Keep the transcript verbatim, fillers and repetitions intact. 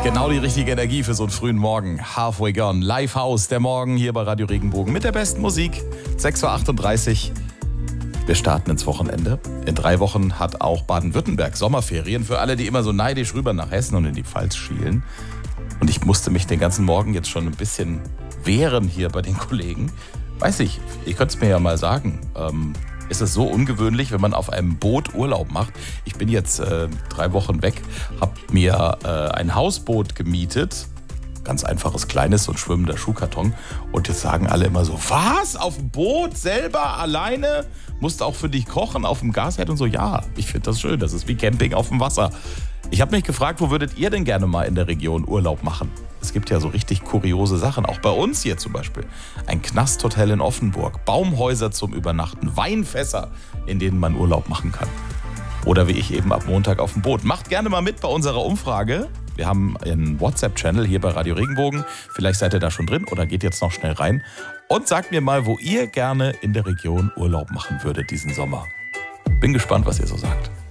Genau die richtige Energie für so einen frühen Morgen. Halfway Gone, Live House, der Morgen hier bei Radio Regenbogen mit der besten Musik. sechs Uhr achtunddreißig. Wir starten ins Wochenende. In drei Wochen hat auch Baden-Württemberg Sommerferien. Für alle, die immer so neidisch rüber nach Hessen und in die Pfalz schielen. Und ich musste mich den ganzen Morgen jetzt schon ein bisschen wehren hier bei den Kollegen. Weiß ich, ihr könnt es mir ja mal sagen. Ähm, ist es so ungewöhnlich, wenn man auf einem Boot Urlaub macht? Ich bin jetzt äh, drei Wochen weg, habe mir äh, ein Hausboot gemietet. Ganz einfaches, kleines, so ein schwimmender Schuhkarton. Und jetzt sagen alle immer so, was? Auf dem Boot selber, alleine? Musst du auch für dich kochen auf dem Gasherd und so? Ja, ich finde das schön. Das ist wie Camping auf dem Wasser. Ich habe mich gefragt, wo würdet ihr denn gerne mal in der Region Urlaub machen? Es gibt ja so richtig kuriose Sachen, auch bei uns hier zum Beispiel. Ein Knasthotel in Offenburg, Baumhäuser zum Übernachten, Weinfässer, in denen man Urlaub machen kann. Oder wie ich eben ab Montag auf dem Boot. Macht gerne mal mit bei unserer Umfrage. Wir haben einen WhatsApp-Channel hier bei Radio Regenbogen. Vielleicht seid ihr da schon drin oder geht jetzt noch schnell rein. Und sagt mir mal, wo ihr gerne in der Region Urlaub machen würdet diesen Sommer. Bin gespannt, was ihr so sagt.